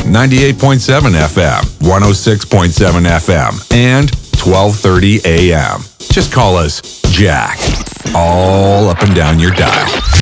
98.7 FM, 106.7 FM, and 1230 AM. Just call us Jack. All up and down your dial.